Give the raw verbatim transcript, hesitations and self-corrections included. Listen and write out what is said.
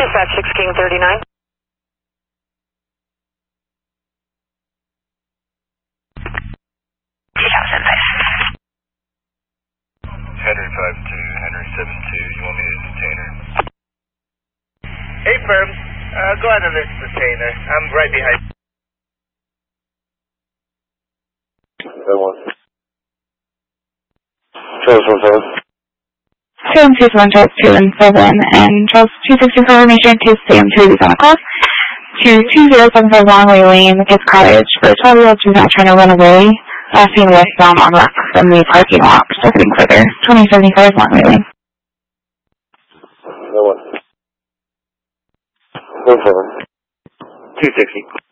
Dispatch six King thirty-nine. Henry five two, Henry seven two, you want me to detain her? Hey, firm. Uh, go ahead and list the detainer. I'm right behind. That one. Charles one seven. seven two one, Charles two and seven, and Charles two sixty-four, information to C M two is on a call to two zero seven five Longley Lane, Gift Cottage, for a twelve year old who's not trying to run away, uh, seen westbound on Rock from the parking lot, proceeding further, twenty seventy-five Longley Lane. That one. one seven. two sixty.